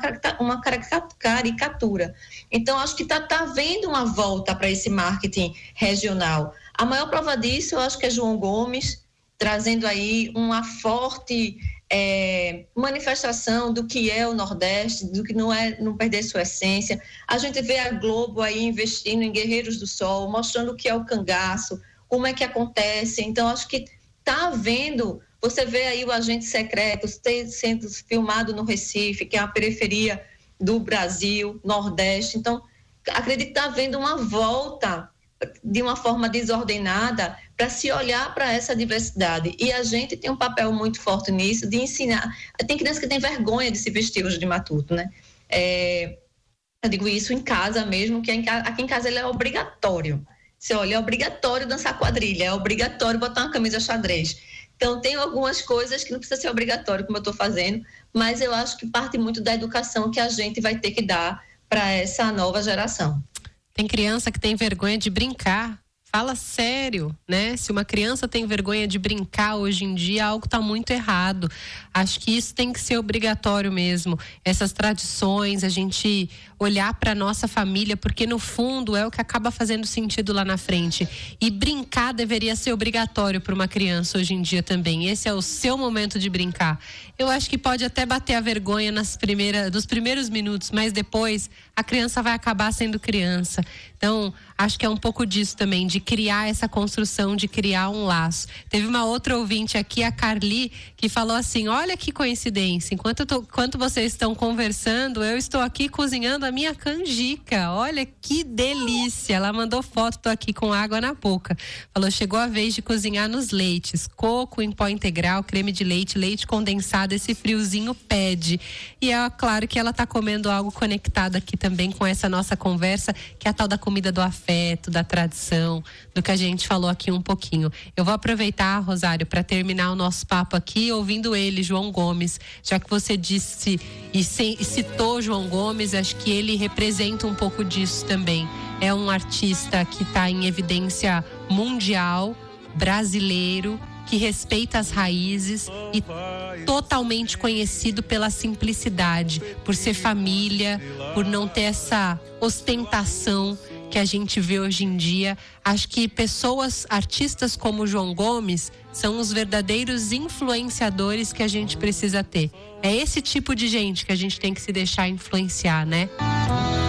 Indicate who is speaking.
Speaker 1: uma caricatura. Então, acho que está havendo uma volta para esse marketing regional. A maior prova disso, eu acho que é João Gomes, trazendo aí uma forte manifestação do que é o Nordeste, do que não perder sua essência. A gente vê a Globo aí investindo em Guerreiros do Sol, mostrando o que é o cangaço, como é que acontece. Então, acho que está havendo, você vê aí o Agente Secreto sendo filmado no Recife, que é a periferia do Brasil, Nordeste. Então, acredito que está havendo uma volta de uma forma desordenada para se olhar para essa diversidade. E a gente tem um papel muito forte nisso, de ensinar. Tem criança que tem vergonha de se vestir hoje de matuto, né? Eu digo isso em casa mesmo, que aqui em casa ele é obrigatório. Você olha, é obrigatório dançar quadrilha, é obrigatório botar uma camisa xadrez. Então, tem algumas coisas que não precisa ser obrigatório, como eu estou fazendo, mas eu acho que parte muito da educação que a gente vai ter que dar para essa nova geração.
Speaker 2: Tem criança que tem vergonha de brincar. Fala sério, né? Se uma criança tem vergonha de brincar hoje em dia, algo está muito errado. Acho que isso tem que ser obrigatório mesmo. Essas tradições, a gente olhar para nossa família, porque no fundo é o que acaba fazendo sentido lá na frente. E brincar deveria ser obrigatório para uma criança hoje em dia também. Esse é o seu momento de brincar. Eu acho que pode até bater a vergonha nos primeiros minutos, mas depois a criança vai acabar sendo criança. Então, acho que é um pouco disso também, de criar essa construção, de criar um laço. Teve uma outra ouvinte aqui, a Carly, que falou assim: olha que coincidência, enquanto vocês estão conversando, eu estou aqui cozinhando a minha canjica. Olha que delícia. Ela mandou foto, tô aqui com água na boca. Falou: chegou a vez de cozinhar nos leites, coco em pó integral, creme de leite, leite condensado, esse friozinho pede. E é claro que ela tá comendo algo conectado aqui também com essa nossa conversa, que é a tal da comida do afeto, da tradição, do que a gente falou aqui um pouquinho. Eu vou aproveitar, Rosário, para terminar o nosso papo aqui ouvindo ele, João Gomes, já que você disse e citou João Gomes, acho que ele representa um pouco disso também. É um artista que está em evidência mundial, brasileiro, que respeita as raízes e totalmente conhecido pela simplicidade, por ser família, por não ter essa ostentação que a gente vê hoje em dia. Acho que artistas como João Gomes são os verdadeiros influenciadores que a gente precisa ter. É esse tipo de gente que a gente tem que se deixar influenciar, né?